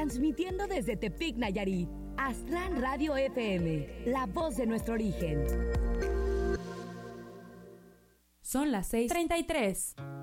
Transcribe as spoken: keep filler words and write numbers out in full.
Transmitiendo desde Tepic, Nayarit. Aztlán Radio F M, la voz de nuestro origen. Son las seis treinta y tres.